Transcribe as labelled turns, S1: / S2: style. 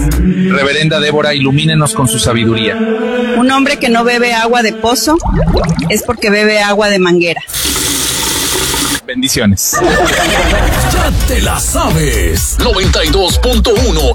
S1: Reverenda Débora, ilumínenos con su sabiduría.
S2: Un hombre que no bebe agua de pozo es porque bebe agua de manguera.
S1: Bendiciones.
S3: Ya te la sabes. 92.1